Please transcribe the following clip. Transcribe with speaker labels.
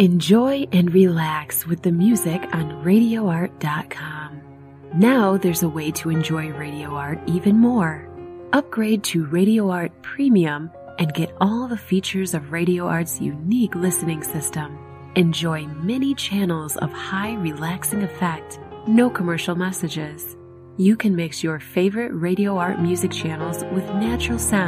Speaker 1: Enjoy and relax with the music on RadioArt.com. Now there's a way to enjoy Radio Art even more. Upgrade to Radio Art Premium and get all the features of Radio Art's unique listening system. Enjoy many channels of high relaxing effect, no commercial messages. You can mix your favorite Radio Art music channels with natural sound